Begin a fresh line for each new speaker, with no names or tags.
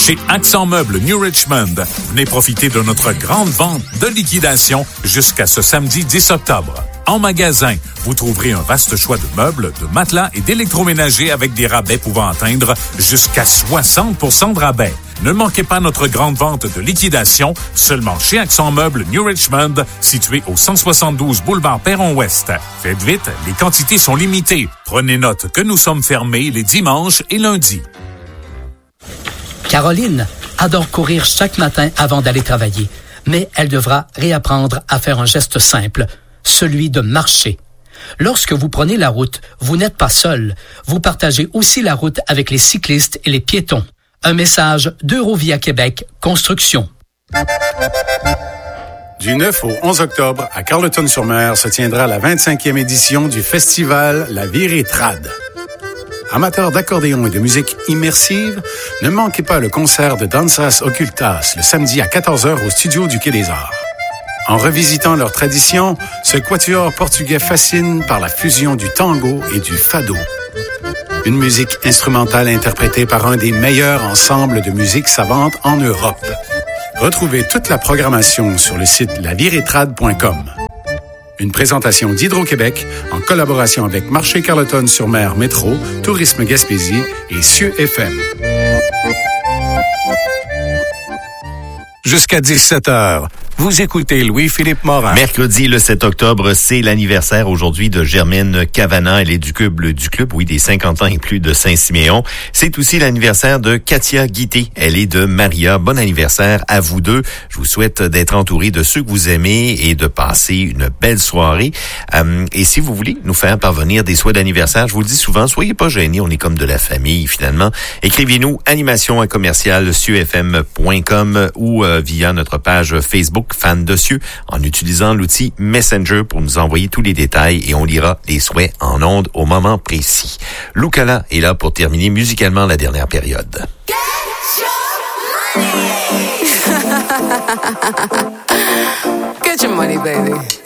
Chez Accent Meubles New Richmond, venez profiter de notre grande vente de liquidation jusqu'à ce samedi 10 octobre. En magasin, vous trouverez un vaste choix de meubles, de matelas et d'électroménagers avec des rabais pouvant atteindre jusqu'à 60% de rabais. Ne manquez pas notre grande vente de liquidation seulement chez Accent Meubles New Richmond, situé au 172 boulevard Perron-Ouest. Faites vite, les quantités sont limitées. Prenez note que nous sommes fermés les dimanches et lundis.
Caroline adore courir chaque matin avant d'aller travailler, mais elle devra réapprendre à faire un geste simple, celui de marcher. Lorsque vous prenez la route, vous n'êtes pas seul. Vous partagez aussi la route avec les cyclistes et les piétons. Un message d'Eurovia Québec Construction.
Du 9 au 11 octobre, à Carleton-sur-Mer, se tiendra la 25e édition du festival La Virée Trad. Amateurs d'accordéon et de musique immersive, ne manquez pas le concert de Danzas Occultas le samedi à 14h au studio du Quai des Arts. En revisitant leur tradition, ce quatuor portugais fascine par la fusion du tango et du fado. Une musique instrumentale interprétée par un des meilleurs ensembles de musique savante en Europe. Retrouvez toute la programmation sur le site laviretrad.com. Une présentation d'Hydro-Québec en collaboration avec Marché Carleton-sur-Mer Métro, Tourisme Gaspésie et Cieux FM. Jusqu'à 17h, vous écoutez Louis-Philippe Morin.
Mercredi, le 7 octobre, c'est l'anniversaire aujourd'hui de Germaine Cavana. Elle est du club, oui, des 50 ans et plus de Saint-Siméon. C'est aussi l'anniversaire de Katia Guité. Elle est de Maria. Bon anniversaire à vous deux. Je vous souhaite d'être entouré de ceux que vous aimez et de passer une belle soirée. Et si vous voulez nous faire parvenir des souhaits d'anniversaire, je vous le dis souvent, soyez pas gênés. On est comme de la famille, finalement. Écrivez-nous animation@commercial-cieux-fm.com ou via notre page Facebook Fan de Cieux en utilisant l'outil Messenger pour nous envoyer tous les détails et on lira les souhaits en ondes au moment précis. Lucala est là pour terminer musicalement la dernière période.
Get your money. Get your money, baby.